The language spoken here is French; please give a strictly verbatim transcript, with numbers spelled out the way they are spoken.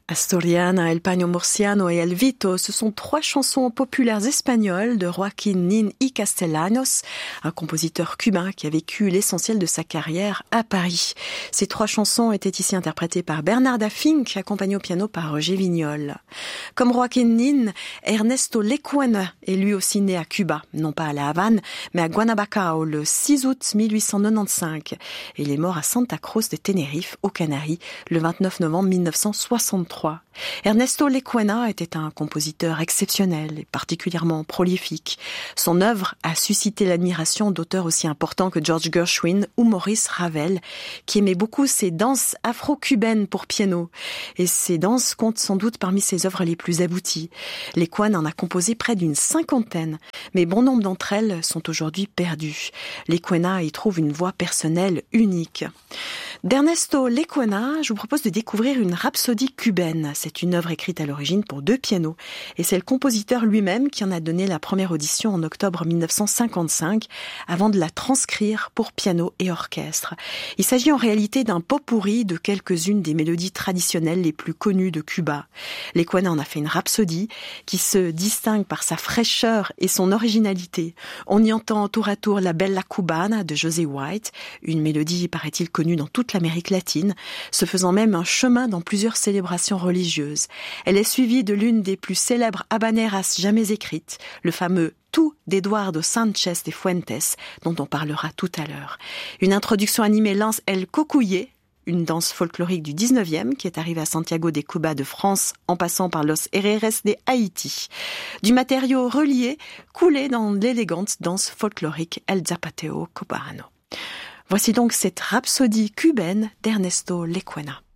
Asturiana, El Paño Murciano et El Vito, ce sont trois chansons populaires espagnoles de Joaquín Nin y Castellanos, un compositeur cubain qui a vécu l'essentiel de sa carrière à Paris. Ces trois chansons étaient ici interprétées par Bernarda Fink, accompagnée au piano par Roger Vignol. Comme Joaquín Nin, Ernesto Lecuona est lui aussi né à Cuba, non pas à La Havane, mais à Guanabacao le six août mille huit cent quatre-vingt-quinze. Et il est mort à Santa Cruz de Tenerife, aux Canaries, le vingt-neuf novembre mille neuf cent soixante-trois. Ernesto Lecuona était un compositeur exceptionnel et particulièrement prolifique. Son œuvre a suscité l'admiration d'auteurs aussi importants que George Gershwin ou Maurice Ravel, qui aimait beaucoup ses danses afro-cubaines pour piano. Et ces danses comptent sans doute parmi ses œuvres les plus abouties. Lecuona en a composé près d'une cinquantaine, mais bon nombre d'entre elles sont aujourd'hui perdues. Lecuona y trouve une voix personnelle unique. D'Ernesto Lecuona, je vous propose de découvrir une rhapsodie cubaine. C'est une œuvre écrite à l'origine pour deux pianos. Et c'est le compositeur lui-même qui en a donné la première audition en octobre mille neuf cent cinquante-cinq, avant de la transcrire pour piano et orchestre. Il s'agit en réalité d'un pot-pourri de quelques-unes des mélodies traditionnelles les plus connues de Cuba. Lecuona en a fait une rhapsodie qui se distingue par sa fraîcheur et son originalité. On y entend tour à tour la Bella Cubana de José White, une mélodie, paraît-il, connue dans toute l'Amérique latine, se faisant même un chemin dans plusieurs célébrations religieuses. Elle est suivie de l'une des plus célèbres habaneras jamais écrites, le fameux Tout d'Eduardo Sanchez de Fuentes, dont on parlera tout à l'heure. Une introduction animée lance El Cocuye, une danse folklorique du dix-neuvième qui est arrivée à Santiago de Cuba de France en passant par Los Herreres de Haïti. Du matériau relié coulé dans l'élégante danse folklorique El Zapateo Cubano. Voici donc cette rhapsodie cubaine d'Ernesto Lecuona.